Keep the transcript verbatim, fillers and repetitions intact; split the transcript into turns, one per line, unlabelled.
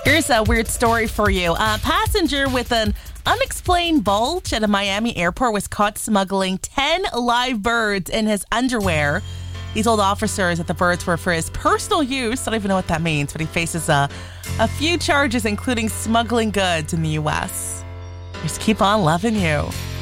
Here's a weird story for you. A passenger with an unexplained bulge at a Miami airport was caught smuggling ten live birds in his underwear. He told officers that the birds were for his personal use. I don't even know what that means, but he faces a, a few charges, including smuggling goods in the U S. Just keep on loving you.